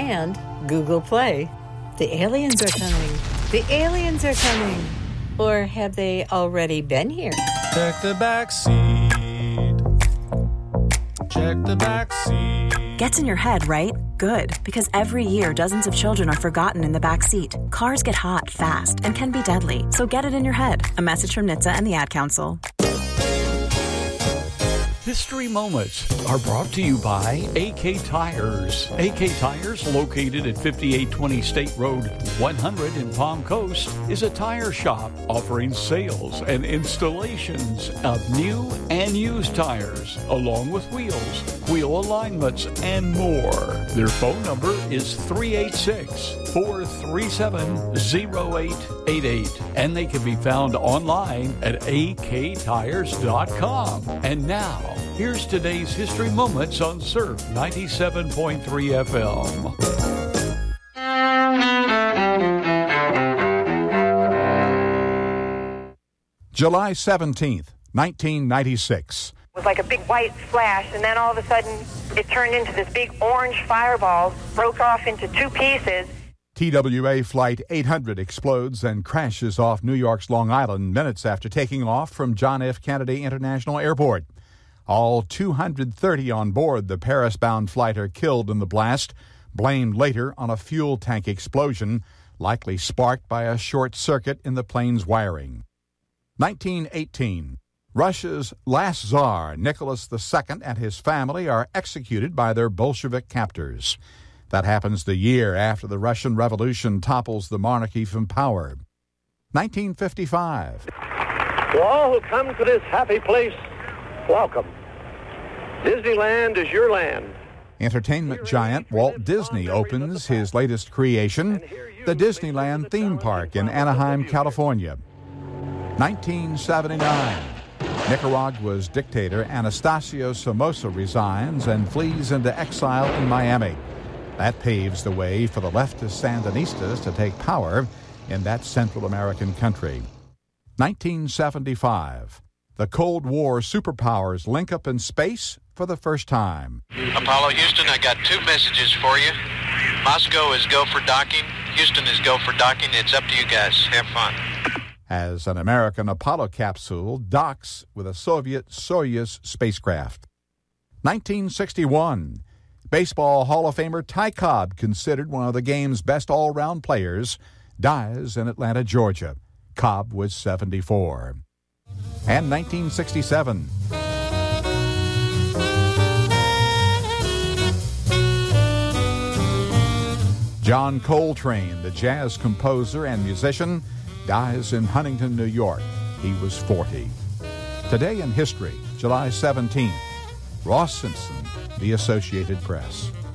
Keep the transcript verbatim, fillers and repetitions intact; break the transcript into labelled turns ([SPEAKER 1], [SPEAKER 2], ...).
[SPEAKER 1] and Google Play. The aliens are coming. The aliens are coming. Or have they already been here?
[SPEAKER 2] Check the back seat. Check the back seat.
[SPEAKER 3] Gets in your head, right? Good, because every year dozens of children are forgotten in the back seat. Cars get hot fast and can be deadly, so get it in your head. A message from N H T S A and the Ad Council.
[SPEAKER 4] History Moments are brought to you by A K Tires. A K Tires, located at fifty-eight twenty State Road one hundred in Palm Coast, is a tire shop offering sales and installations of new and used tires, along with wheels, wheel alignments, and more. Their phone number is three eight six, four three seven, zero eight eight eight, and they can be found online at a k tires dot com. And now, here's today's History Moments on Surf ninety-seven point three F M.
[SPEAKER 5] July seventeenth, nineteen ninety-six.
[SPEAKER 6] It was like a big white flash, and then all of a sudden it turned into this big orange fireball, broke off into two pieces.
[SPEAKER 5] T W A Flight eight hundred explodes and crashes off New York's Long Island minutes after taking off from John F. Kennedy International Airport. All two hundred thirty on board the Paris-bound flight are killed in the blast, blamed later on a fuel tank explosion, likely sparked by a short circuit in the plane's wiring. nineteen eighteen. Russia's last Tsar, Nicholas the Second, and his family are executed by their Bolshevik captors. That happens the year after the Russian Revolution topples the monarchy from power. nineteen fifty-five.
[SPEAKER 7] To all who come to this happy place, welcome. Disneyland is your land.
[SPEAKER 5] Entertainment giant Walt Disney opens his latest creation, the Disneyland theme park in Anaheim, California. nineteen seventy-nine. Nicaragua's dictator Anastasio Somoza resigns and flees into exile in Miami. That paves the way for the leftist Sandinistas to take power in that Central American country. nineteen seventy-five. The Cold War superpowers link up in space for the first time.
[SPEAKER 8] Apollo Houston, I got two messages for you. Moscow is go for docking. Houston is go for docking. It's up to you guys. Have fun.
[SPEAKER 5] As an American Apollo capsule docks with a Soviet Soyuz spacecraft. nineteen sixty-one. Baseball Hall of Famer Ty Cobb, considered one of the game's best all-round players, dies in Atlanta, Georgia. Cobb was seventy-four. And nineteen sixty-seven. John Coltrane, the jazz composer and musician, dies in Huntington, New York. He was forty. Today in history, July seventeenth, Ross Simpson, The Associated Press.